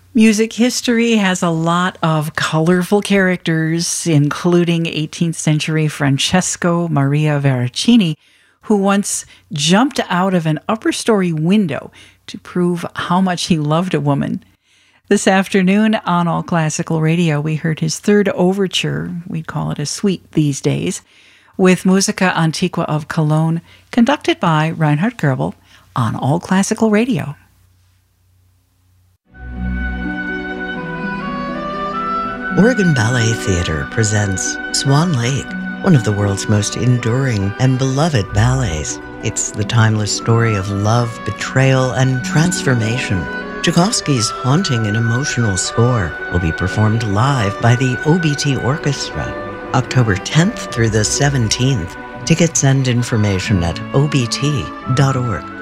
Music history has a lot of colorful characters, including 18th century Francesco Maria Veracini, who once jumped out of an upper story window to prove how much he loved a woman. This afternoon on All Classical Radio, we heard his third overture, we'd call it a suite these days, with Musica Antiqua of Cologne, conducted by Reinhard Goebel on All Classical Radio. Oregon Ballet Theatre presents Swan Lake, one of the world's most enduring and beloved ballets. It's the timeless story of love, betrayal, and transformation. Tchaikovsky's haunting and emotional score will be performed live by the OBT Orchestra, October 10th through the 17th. Tickets and information at obt.org.